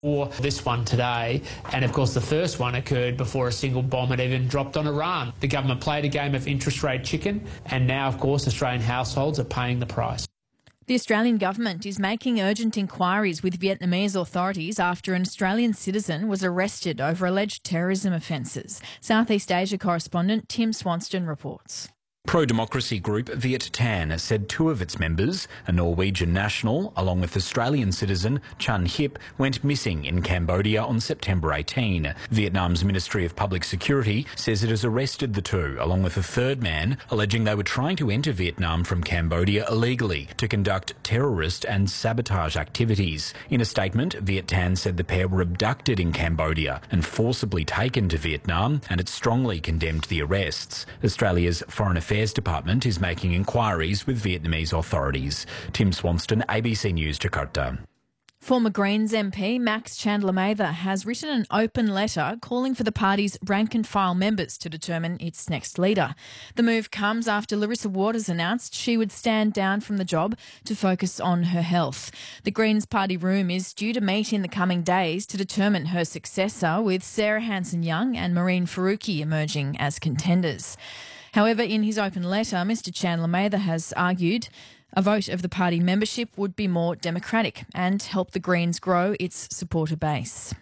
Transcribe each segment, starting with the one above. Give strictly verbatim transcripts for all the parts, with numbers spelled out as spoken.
or this one today. And of course the first one occurred before a single bomb had even dropped on Iran. The government played a game of interest rate chicken, and now of course Australian households are paying the price. The Australian government is making urgent inquiries with Vietnamese authorities after an Australian citizen was arrested over alleged terrorism offences. Southeast Asia correspondent Tim Swanston reports. Pro-democracy group Viet Thanh said two of its members, a Norwegian national along with Australian citizen Chan Hip, went missing in Cambodia on September eighteenth. Vietnam's Ministry of Public Security says it has arrested the two along with a third man, alleging they were trying to enter Vietnam from Cambodia illegally to conduct terrorist and sabotage activities. In a statement, Viet Thanh said the pair were abducted in Cambodia and forcibly taken to Vietnam, and it strongly condemned the arrests. Australia's Foreign Affairs Affairs Department is making inquiries with Vietnamese authorities. Tim Swanston, A B C News, Jakarta. Former Greens M P Max Chandler-Mather has written an open letter calling for the party's rank-and-file members to determine its next leader. The move comes after Larissa Waters announced she would stand down from the job to focus on her health. The Greens party room is due to meet in the coming days to determine her successor, with Sarah Hanson-Young and Maureen Faruqi emerging as contenders. However, in his open letter, Mr Chandler-Mather has argued a vote of the party membership would be more democratic and help the Greens grow its supporter base.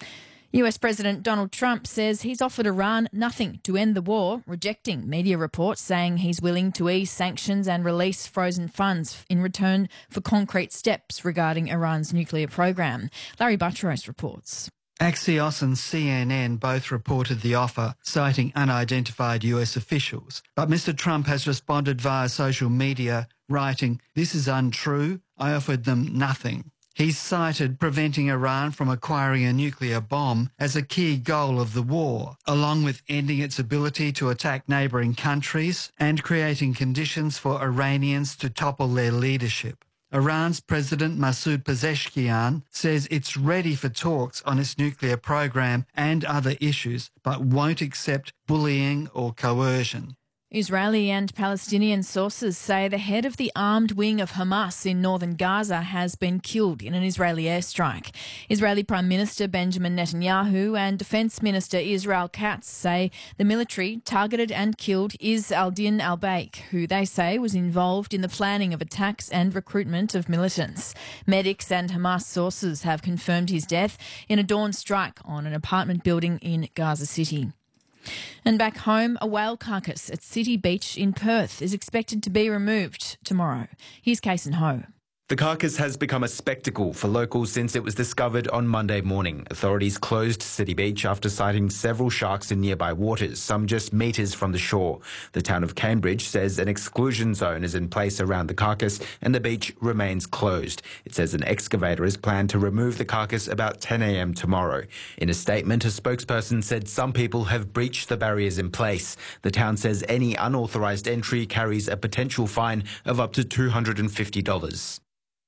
U S President Donald Trump says he's offered Iran nothing to end the war, rejecting media reports saying he's willing to ease sanctions and release frozen funds in return for concrete steps regarding Iran's nuclear program. Larry Buttrose reports. Axios and C N N both reported the offer, citing unidentified U S officials. But Mr Trump has responded via social media, writing, "This is untrue. I offered them nothing." He's cited preventing Iran from acquiring a nuclear bomb as a key goal of the war, along with ending its ability to attack neighbouring countries and creating conditions for Iranians to topple their leadership. Iran's President Masoud Pezeshkian says it's ready for talks on its nuclear program and other issues, but won't accept bullying or coercion. Israeli and Palestinian sources say the head of the armed wing of Hamas in northern Gaza has been killed in an Israeli airstrike. Israeli Prime Minister Benjamin Netanyahu and Defence Minister Israel Katz say the military targeted and killed Izz al-Din al-Baik, who they say was involved in the planning of attacks and recruitment of militants. Medics and Hamas sources have confirmed his death in a dawn strike on an apartment building in Gaza City. And back home, a whale carcass at City Beach in Perth is expected to be removed tomorrow. Here's Kason Ho. The carcass has become a spectacle for locals since it was discovered on Monday morning. Authorities closed City Beach after sighting several sharks in nearby waters, some just metres from the shore. The town of Cambridge says an exclusion zone is in place around the carcass and the beach remains closed. It says an excavator is planned to remove the carcass about ten a m tomorrow. In a statement, a spokesperson said some people have breached the barriers in place. The town says any unauthorised entry carries a potential fine of up to two hundred fifty dollars.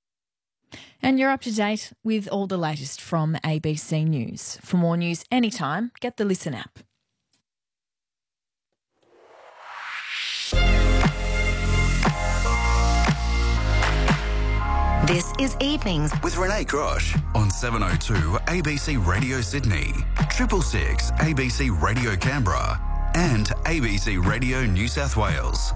And you're up to date with all the latest from A B C News. For more news anytime, get the Listen app. This is Evenings with Renee Grosh on seven oh two A B C Radio Sydney, triple six A B C Radio Canberra and A B C Radio New South Wales.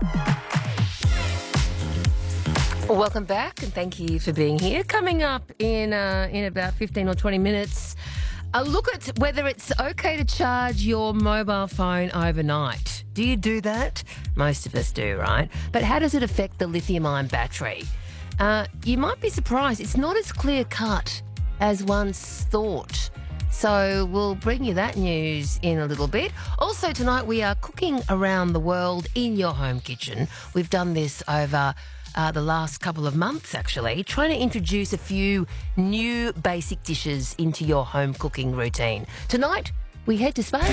Welcome back and thank you for being here. Coming up in uh, in about fifteen or twenty minutes, a look at whether it's okay to charge your mobile phone overnight. Do you do that? Most of us do, right? But how does it affect the lithium-ion battery? Uh, you might be surprised. It's not as clear-cut as once thought. So we'll bring you that news in a little bit. Also tonight we are cooking around the world in your home kitchen. We've done this over Uh, the last couple of months, actually, trying to introduce a few new basic dishes into your home cooking routine. Tonight, we head to Spain.